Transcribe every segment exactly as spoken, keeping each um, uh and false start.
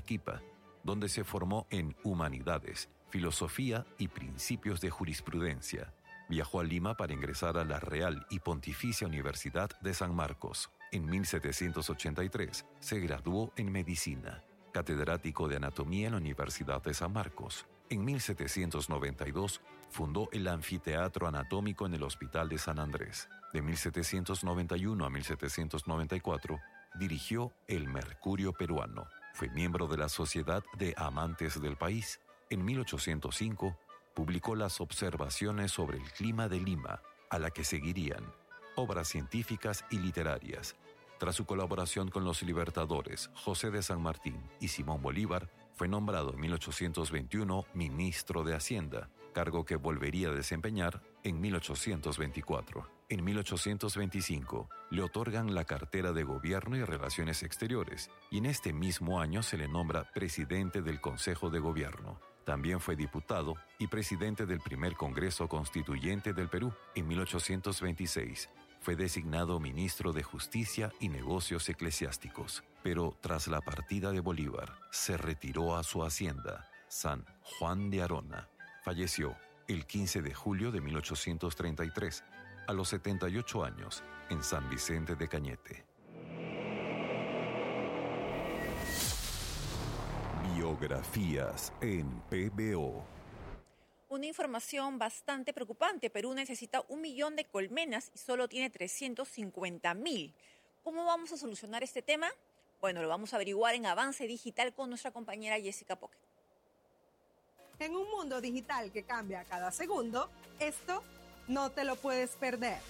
Arequipa, donde se formó en Humanidades, Filosofía y Principios de Jurisprudencia. Viajó a Lima para ingresar a la Real y Pontificia Universidad de San Marcos. En mil setecientos ochenta y tres se graduó en Medicina, catedrático de Anatomía en la Universidad de San Marcos. En mil setecientos noventa y dos fundó el Anfiteatro Anatómico en el Hospital de San Andrés. De mil setecientos noventa y uno a mil setecientos noventa y cuatro dirigió el Mercurio Peruano. Fue miembro de la Sociedad de Amantes del País. En mil ochocientos cinco publicó las Observaciones sobre el clima de Lima, a la que seguirían obras científicas y literarias. Tras su colaboración con los libertadores José de San Martín y Simón Bolívar, fue nombrado en mil ochocientos veintiuno ministro de Hacienda, cargo que volvería a desempeñar en mil ochocientos veinticuatro. En mil ochocientos veinticinco le otorgan la cartera de Gobierno y Relaciones Exteriores y en este mismo año se le nombra presidente del Consejo de Gobierno. También fue diputado y presidente del primer Congreso Constituyente del Perú. En mil ochocientos veintiséis fue designado ministro de Justicia y Negocios Eclesiásticos, pero tras la partida de Bolívar se retiró a su hacienda, San Juan de Arona. Falleció el quince de julio de mil ochocientos treinta y tres, a los setenta y ocho años, en San Vicente de Cañete. Biografías en P B O. Una información bastante preocupante. Perú necesita un millón de colmenas y solo tiene trescientos cincuenta mil. ¿Cómo vamos a solucionar este tema? Bueno, lo vamos a averiguar en Avance Digital con nuestra compañera Jessica Pocket. En un mundo digital que cambia cada segundo, esto no te lo puedes perder.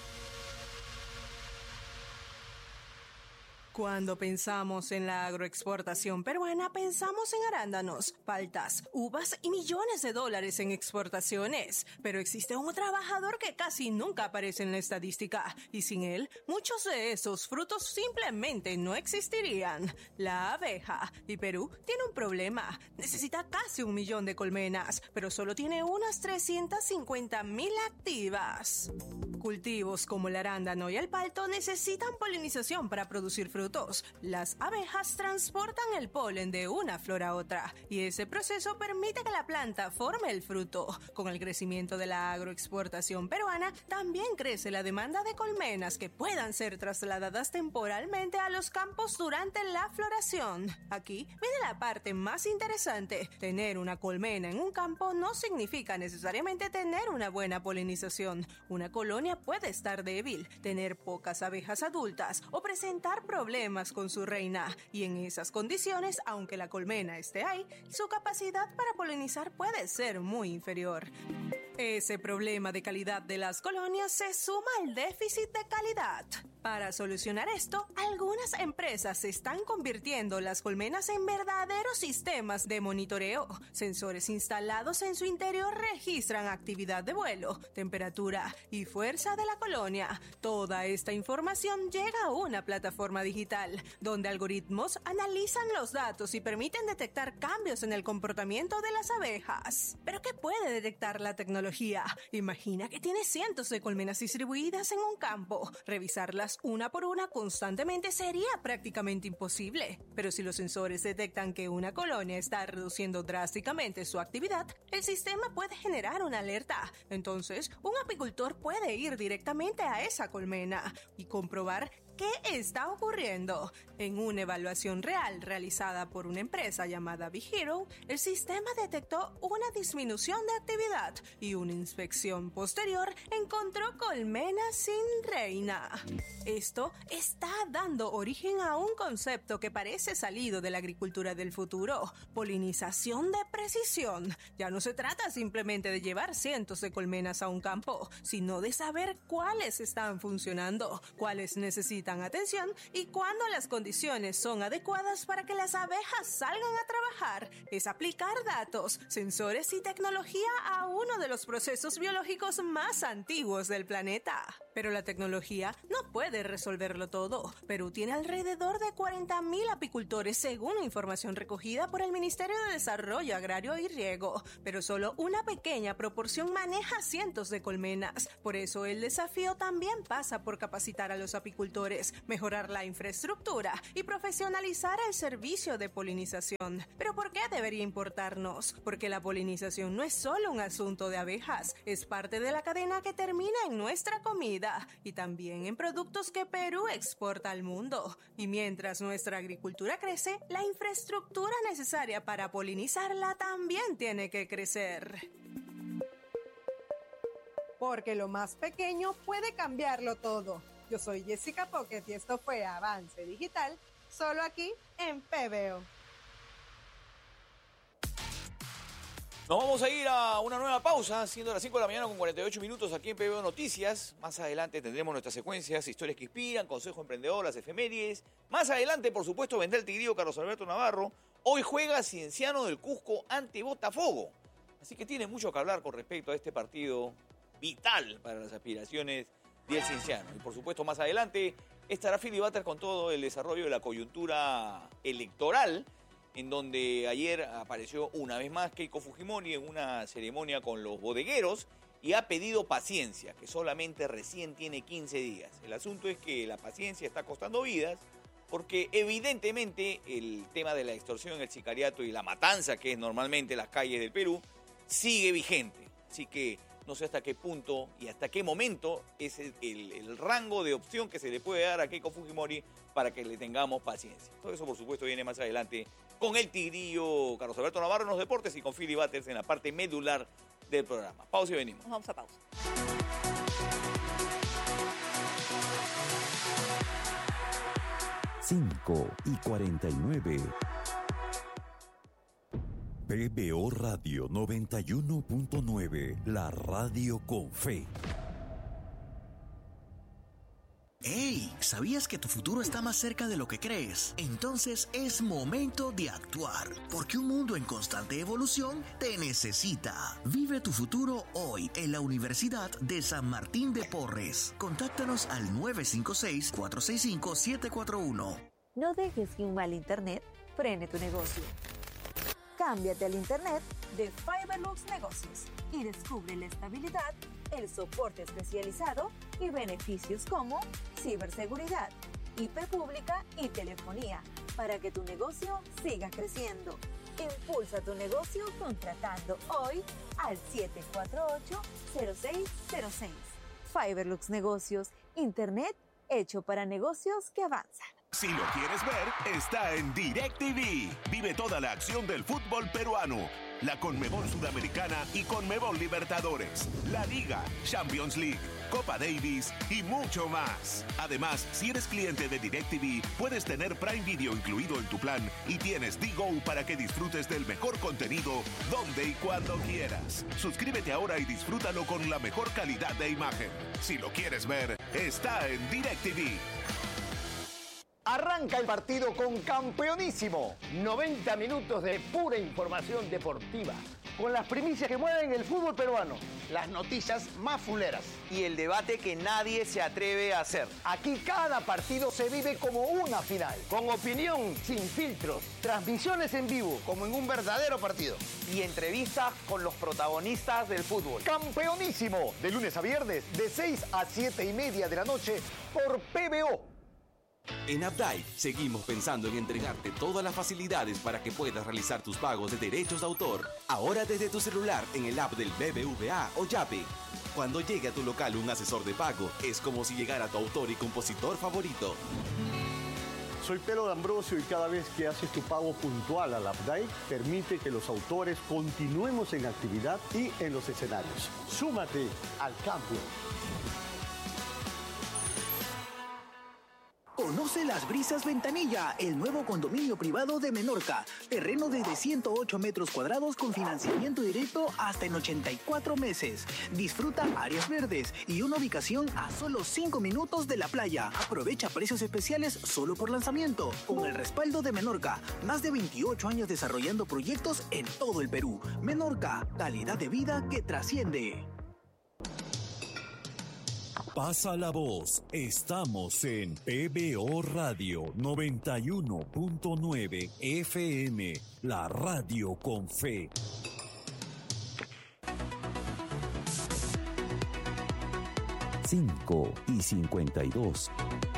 Cuando pensamos en la agroexportación peruana, pensamos en arándanos, paltas, uvas y millones de dólares en exportaciones. Pero existe un trabajador que casi nunca aparece en la estadística, y sin él, muchos de esos frutos simplemente no existirían: la abeja. Y Perú tiene un problema. Necesita casi un millón de colmenas, pero solo tiene unas trescientas cincuenta mil activas. Cultivos como el arándano y el palto necesitan polinización para producir frutos. Las abejas transportan el polen de una flor a otra y ese proceso permite que la planta forme el fruto. Con el crecimiento de la agroexportación peruana, también crece la demanda de colmenas que puedan ser trasladadas temporalmente a los campos durante la floración. Aquí viene la parte más interesante. Tener una colmena en un campo no significa necesariamente tener una buena polinización. Una colonia puede estar débil, tener pocas abejas adultas o presentar problemas con su reina, y en esas condiciones, aunque la colmena esté ahí, su capacidad para polinizar puede ser muy inferior. Ese problema de calidad de las colonias se suma al déficit de calidad. Para solucionar esto, algunas empresas están convirtiendo las colmenas en verdaderos sistemas de monitoreo. Sensores instalados en su interior registran actividad de vuelo, temperatura y fuerza de la colonia. Toda esta información llega a una plataforma digital, donde algoritmos analizan los datos y permiten detectar cambios en el comportamiento de las abejas. ¿Pero qué puede detectar la tecnología? Imagina que tienes cientos de colmenas distribuidas en un campo. Revisarlas una por una constantemente sería prácticamente imposible. Pero si los sensores detectan que una colonia está reduciendo drásticamente su actividad, el sistema puede generar una alerta. Entonces, un apicultor puede ir directamente a esa colmena y comprobar ¿qué está ocurriendo? En una evaluación real realizada por una empresa llamada BeHero, el sistema detectó una disminución de actividad y una inspección posterior encontró colmenas sin reina. Esto está dando origen a un concepto que parece salido de la agricultura del futuro: polinización de precisión. Ya no se trata simplemente de llevar cientos de colmenas a un campo, sino de saber cuáles están funcionando, cuáles necesitan atención y cuándo las condiciones son adecuadas para que las abejas salgan a trabajar. Es aplicar datos, sensores y tecnología a uno de los procesos biológicos más antiguos del planeta. Pero la tecnología no puede resolverlo todo. Perú tiene alrededor de cuarenta mil apicultores según información recogida por el Ministerio de Desarrollo Agrario y Riego, pero solo una pequeña proporción maneja cientos de colmenas. Por eso el desafío también pasa por capacitar a los apicultores, mejorar la infraestructura y profesionalizar el servicio de polinización. ¿Pero por qué debería importarnos? Porque la polinización no es solo un asunto de abejas, es parte de la cadena que termina en nuestra comida y también en productos que Perú exporta al mundo. Y mientras nuestra agricultura crece, la infraestructura necesaria para polinizarla también tiene que crecer. Porque lo más pequeño puede cambiarlo todo. Yo soy Jessica Pocket y esto fue Avance Digital, solo aquí en P B O. Nos vamos a ir a una nueva pausa, siendo las cinco de la mañana con cuarenta y ocho minutos aquí en P B O Noticias. Más adelante tendremos nuestras secuencias, historias que inspiran, consejo emprendedor, las efemérides. Más adelante, por supuesto, vendrá el tigrillo Carlos Alberto Navarro. Hoy juega Cienciano del Cusco ante Botafogo. Así que tiene mucho que hablar con respecto a este partido vital para las aspiraciones del Cienciano. Y por supuesto, más adelante estará Philly Butters con todo el desarrollo de la coyuntura electoral, en donde ayer apareció una vez más Keiko Fujimori en una ceremonia con los bodegueros y ha pedido paciencia, que solamente recién tiene quince días. El asunto es que la paciencia está costando vidas, porque evidentemente el tema de la extorsión, el sicariato y la matanza, que es normalmente las calles del Perú, sigue vigente. Así que no sé hasta qué punto y hasta qué momento es el, el, el rango de opción que se le puede dar a Keiko Fujimori para que le tengamos paciencia. Todo eso, por supuesto, viene más adelante con el tigrillo Carlos Alberto Navarro en los deportes y con Philly Butters en la parte medular del programa. Pausa y venimos. Nos vamos a pausa. cinco y cuarenta y nueve. P B O Radio noventa y uno punto nueve, la radio con fe. ¡Hey! ¿Sabías que tu futuro está más cerca de lo que crees? Entonces es momento de actuar, porque un mundo en constante evolución te necesita. Vive tu futuro hoy en la Universidad de San Martín de Porres. Contáctanos al nueve cinco seis, cuatro seis cinco, siete cuatro uno. No dejes que un mal internet frene tu negocio. Cámbiate al internet de Fiberlux Negocios y descubre la estabilidad, el soporte especializado y beneficios como ciberseguridad, I P pública y telefonía para que tu negocio siga creciendo. Impulsa tu negocio contratando hoy al siete cuatro ocho, cero seis cero seis. Fiberlux Negocios, internet hecho para negocios que avanzan. Si lo quieres ver, está en DirecTV. Vive toda la acción del fútbol peruano, la Conmebol Sudamericana y Conmebol Libertadores, la Liga, Champions League, Copa Davis y mucho más. Además, si eres cliente de DirecTV, puedes tener Prime Video incluido en tu plan y tienes D-Go para que disfrutes del mejor contenido donde y cuando quieras. Suscríbete ahora y disfrútalo con la mejor calidad de imagen. Si lo quieres ver, está en DirecTV. Arranca el partido con Campeonísimo. noventa minutos de pura información deportiva, con las primicias que mueven el fútbol peruano, las noticias más fuleras y el debate que nadie se atreve a hacer. Aquí cada partido se vive como una final, con opinión sin filtros, transmisiones en vivo, como en un verdadero partido, y entrevistas con los protagonistas del fútbol. Campeonísimo, de lunes a viernes, de seis a siete y media de la noche, por P B O. En Updike seguimos pensando en entregarte todas las facilidades para que puedas realizar tus pagos de derechos de autor. Ahora desde tu celular en el app del B B V A o Yape. Cuando llegue a tu local un asesor de pago, es como si llegara tu autor y compositor favorito. Soy Pedro D'Ambrosio y cada vez que haces tu pago puntual al Updike, permite que los autores continuemos en actividad y en los escenarios. Súmate al cambio. Conoce Las Brisas Ventanilla, el nuevo condominio privado de Menorca. Terreno desde ciento ocho metros cuadrados con financiamiento directo hasta en ochenta y cuatro meses. Disfruta áreas verdes y una ubicación a solo cinco minutos de la playa. Aprovecha precios especiales solo por lanzamiento. Con el respaldo de Menorca, más de veintiocho años desarrollando proyectos en todo el Perú. Menorca, calidad de vida que trasciende. Pasa la voz. Estamos en P B O Radio noventa y uno punto nueve F M, la radio con fe. cinco y cincuenta y dos.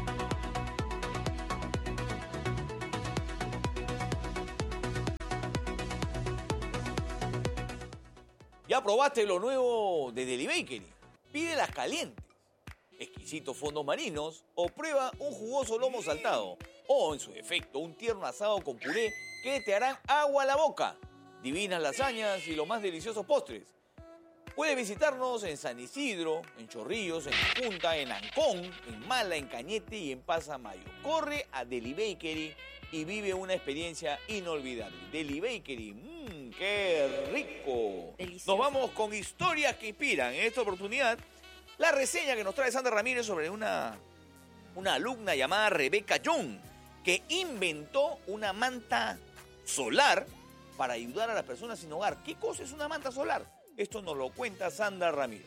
¿Ya probaste lo nuevo de Deli Bakery? Pídelas calientes, exquisitos fondos marinos o prueba un jugoso lomo saltado o, en su defecto, un tierno asado con puré que te harán agua a la boca. Divinas lasañas y los más deliciosos postres. Puedes visitarnos en San Isidro, en Chorrillos, en La Punta, en Ancón, en Mala, en Cañete y en Pasamayo. Corre a Deli Bakery y vive una experiencia inolvidable. Deli Bakery, mmm, qué rico. Delicioso. Nos vamos con historias que inspiran. En esta oportunidad, la reseña que nos trae Sandra Ramírez sobre una, una alumna llamada Rebecca Young, que inventó una manta solar para ayudar a las personas sin hogar. ¿Qué cosa es una manta solar? Esto nos lo cuenta Sandra Ramírez.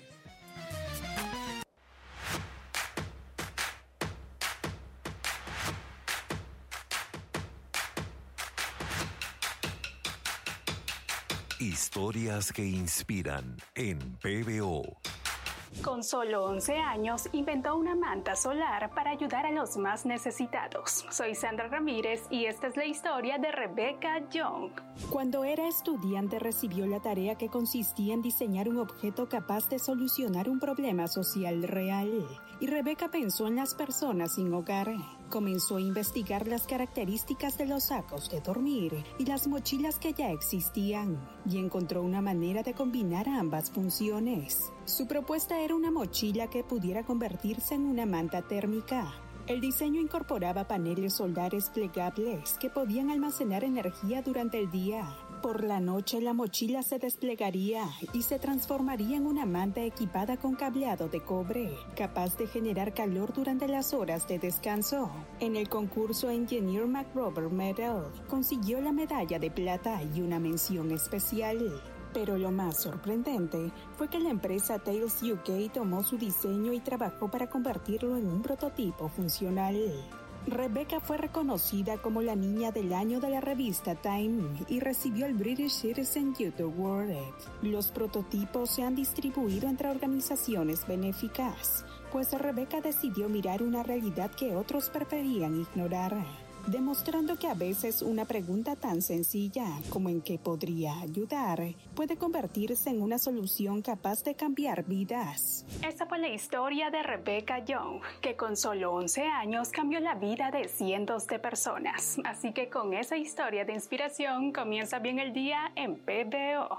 Historias que inspiran en P B O. Con solo once años, inventó una manta solar para ayudar a los más necesitados. Soy Sandra Ramírez y esta es la historia de Rebecca Young. Cuando era estudiante, recibió la tarea que consistía en diseñar un objeto capaz de solucionar un problema social real. Y Rebecca pensó en las personas sin hogar. Comenzó a investigar las características de los sacos de dormir y las mochilas que ya existían, y encontró una manera de combinar ambas funciones. Su propuesta era una mochila que pudiera convertirse en una manta térmica. El diseño incorporaba paneles solares plegables que podían almacenar energía durante el día. Por la noche, la mochila se desplegaría y se transformaría en una manta equipada con cableado de cobre, capaz de generar calor durante las horas de descanso. En el concurso Engineer McRober Medal, consiguió la medalla de plata y una mención especial. Pero lo más sorprendente fue que la empresa Tails U K tomó su diseño y trabajó para convertirlo en un prototipo funcional. Rebecca fue reconocida como la niña del año de la revista Time y recibió el British Citizen Youth Award. Los prototipos se han distribuido entre organizaciones benéficas, pues Rebecca decidió mirar una realidad que otros preferían ignorar, demostrando que a veces una pregunta tan sencilla como ¿en qué podría ayudar? Puede convertirse en una solución capaz de cambiar vidas. Esa fue la historia de Rebecca Young, que con solo once años cambió la vida de cientos de personas. Así que con esa historia de inspiración comienza bien el día en P B O.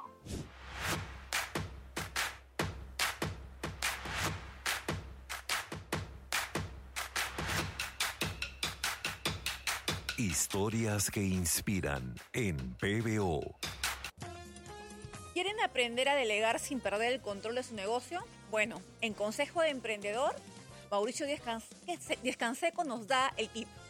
Historias que inspiran en P B O. ¿Quieren aprender a delegar sin perder el control de su negocio? Bueno, en Consejo de Emprendedor, Mauricio Díaz Canseco nos da el tip.